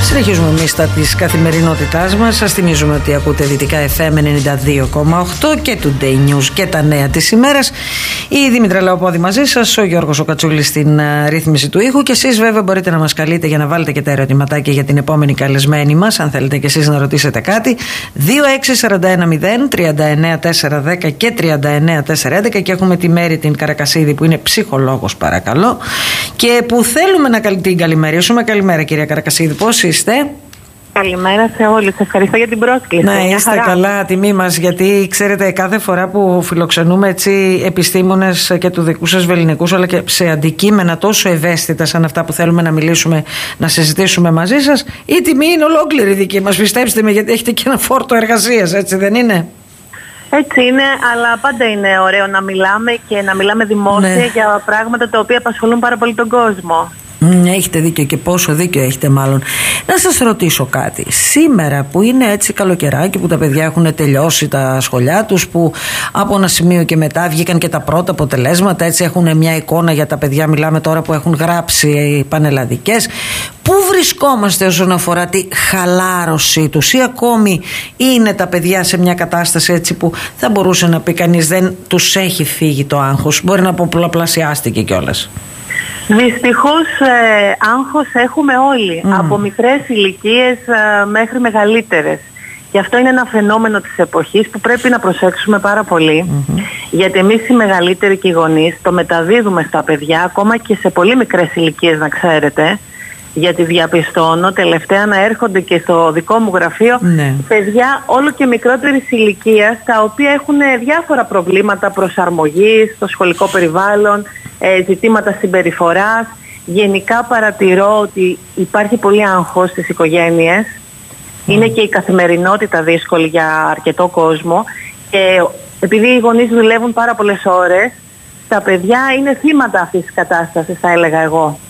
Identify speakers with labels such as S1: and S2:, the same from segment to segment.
S1: Συνεχίζουμε εμείς τα της καθημερινότητάς μας. Σας θυμίζουμε ότι ακούτε Δυτικά FM 92,8 και Today News και τα νέα της ημέρας. Η Δήμητρα Λεοπόδη μαζί σας, ο Γιώργος ο Κατσούλης στην ρύθμιση του ήχου. Και εσείς βέβαια μπορείτε να μας καλείτε για να βάλετε και τα ερωτηματάκια για την επόμενη καλεσμένη μας, αν θέλετε και εσείς να ρωτήσετε κάτι. 2641-039-410 και 39-411. Και έχουμε τη Μέρη την Καρακασίδη που είναι ψυχολόγος, παρακαλώ, και που θέλουμε να την καλημερίσουμε. Καλημέρα, κυρία Καρακασίδη, πώς είστε?
S2: Καλημέρα σε όλους. Ευχαριστώ για την πρόσκληση.
S1: Να είστε καλά, τιμή μας, γιατί ξέρετε, κάθε φορά που φιλοξενούμε έτσι επιστήμονες και του δικού σας βελληνικούς, αλλά και σε αντικείμενα τόσο ευαίσθητα σαν αυτά που θέλουμε να μιλήσουμε, να συζητήσουμε μαζί σας, η τιμή είναι ολόκληρη δική μας. Πιστέψτε με, γιατί έχετε και ένα φόρτο εργασίας, έτσι δεν είναι?
S2: Έτσι είναι, αλλά πάντα είναι ωραίο να μιλάμε και να μιλάμε δημόσια για πράγματα τα οποία απασχολούν πάρα πολύ τον κόσμο.
S1: Έχετε δίκιο, και πόσο δίκιο έχετε μάλλον. Να σας ρωτήσω κάτι. Σήμερα που είναι έτσι καλοκαιράκι, που τα παιδιά έχουν τελειώσει τα σχολιά τους, που από ένα σημείο και μετά βγήκαν και τα πρώτα αποτελέσματα, έτσι έχουν μια εικόνα για τα παιδιά, μιλάμε τώρα που έχουν γράψει πανελλαδικές, πού βρισκόμαστε όσον αφορά τη χαλάρωσή τους, ή ακόμη είναι τα παιδιά σε μια κατάσταση έτσι που θα μπορούσε να πει κανείς δεν τους έχει φύγει το άγχος, μπορεί να πολλαπλασιάστηκε κιόλας?
S2: Δυστυχώς άγχος έχουμε όλοι, από μικρές ηλικίες μέχρι μεγαλύτερες. Και αυτό είναι ένα φαινόμενο της εποχής που πρέπει να προσέξουμε πάρα πολύ, γιατί εμείς οι μεγαλύτεροι και οι γονείς το μεταδίδουμε στα παιδιά, ακόμα και σε πολύ μικρές ηλικίες, να ξέρετε, γιατί διαπιστώνω τελευταία να έρχονται και στο δικό μου γραφείο παιδιά όλο και μικρότερης ηλικίας, τα οποία έχουν διάφορα προβλήματα προσαρμογής στο σχολικό περιβάλλον, ζητήματα συμπεριφοράς. Γενικά παρατηρώ ότι υπάρχει πολύ άγχος στις οικογένειες. Είναι και η καθημερινότητα δύσκολη για αρκετό κόσμο, και επειδή οι γονείς δουλεύουν πάρα πολλές ώρες, τα παιδιά είναι θύματα αυτής της κατάστασης, θα έλεγα εγώ.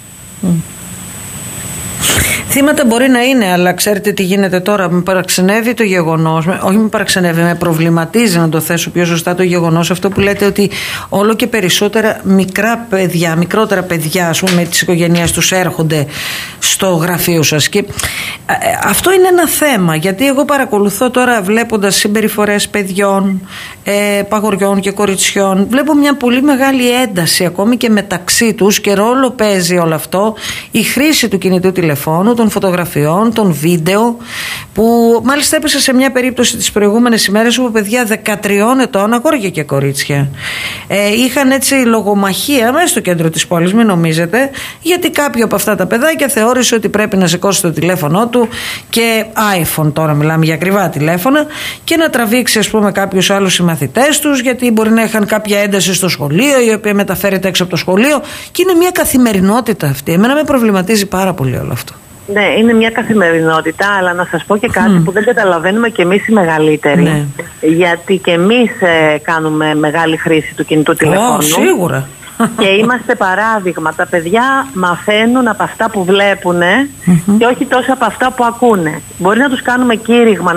S1: Θύματα μπορεί να είναι, αλλά ξέρετε τι γίνεται τώρα? Με παραξενεύει το γεγονός, όχι με παραξενεύει, με προβληματίζει, να το θέσω πιο σωστά, το γεγονός αυτό που λέτε, ότι όλο και περισσότερα μικρά παιδιά, μικρότερα παιδιά, ας πούμε, τις οικογένειές τους έρχονται στο γραφείο σας. Και αυτό είναι ένα θέμα, γιατί εγώ παρακολουθώ τώρα, βλέποντας συμπεριφορές παιδιών, παγοριών και κοριτσιών, βλέπω μια πολύ μεγάλη ένταση ακόμη και μεταξύ τους, και ρόλο παίζει όλο αυτό η χρήση του κινητού τηλεφώνου, των φωτογραφιών, των βίντεο, που μάλιστα έπεσα σε μια περίπτωση τις προηγούμενες ημέρες όπου παιδιά 13 ετών, αγόρια και κορίτσια, είχαν έτσι λογομαχία μέσα στο κέντρο της πόλης, μην νομίζετε, γιατί κάποιο από αυτά τα παιδάκια θεώρησε ότι πρέπει να σηκώσει το τηλέφωνο του, και iPhone τώρα μιλάμε για ακριβά τηλέφωνα, και να τραβήξει, ας πούμε, κάποιους άλλους συμμαθητές τους, γιατί μπορεί να είχαν κάποια ένταση στο σχολείο η οποία μεταφέρεται έξω από το σχολείο, και είναι μια καθημερινότητα αυτή. Εμένα με προβληματίζει πάρα πολύ όλο αυτό.
S2: Ναι, είναι μια καθημερινότητα, αλλά να σας πω και κάτι που δεν καταλαβαίνουμε και εμείς οι μεγαλύτεροι. Γιατί και εμείς κάνουμε μεγάλη χρήση του κινητού τηλεφώνου.
S1: Σίγουρα.
S2: Και είμαστε παράδειγμα. Τα παιδιά μαθαίνουν από αυτά που βλέπουν και όχι τόσο από αυτά που ακούνε. Μπορεί να τους κάνουμε κήρυγμα